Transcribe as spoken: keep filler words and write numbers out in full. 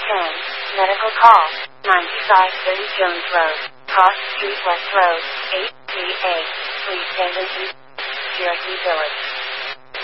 ten. Medical call. ninety-five thirty Jones Road. Cross Street West Road. eight three A. Please stay with me. Cherokee Village.